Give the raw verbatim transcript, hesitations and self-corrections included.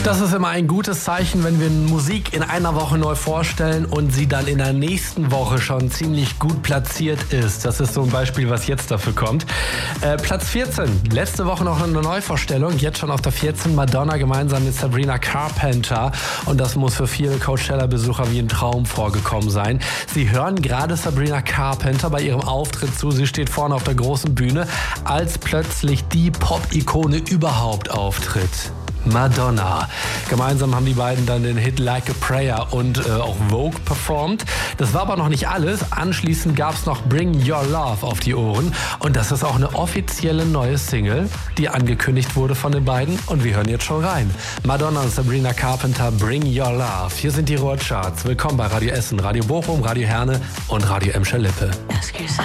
Das ist immer ein gutes Zeichen, wenn wir Musik in einer Woche neu vorstellen und sie dann in der nächsten Woche schon ziemlich gut platziert ist. Das ist so ein Beispiel, was jetzt dafür kommt. Äh, Platz vierzehn. Letzte Woche noch eine Neuvorstellung. Jetzt schon auf der vierzehn. Madonna gemeinsam mit Sabrina Carpenter. Und das muss für viele Coachella-Besucher wie ein Traum vorgekommen sein. Sie hören gerade Sabrina Carpenter bei ihrem Auftritt zu. Sie steht vorne auf der großen Bühne, als plötzlich die Pop-Ikone überhaupt auftritt. Madonna. Gemeinsam haben die beiden dann den Hit Like a Prayer und äh, auch Vogue performt. Das war aber noch nicht alles. Anschließend gab es noch Bring Your Love auf die Ohren. Und das ist auch eine offizielle neue Single, die angekündigt wurde von den beiden. Und wir hören jetzt schon rein. Madonna und Sabrina Carpenter, Bring Your Love. Hier sind die Ruhrcharts. Willkommen bei Radio Essen, Radio Bochum, Radio Herne und Radio Emscher Lippe.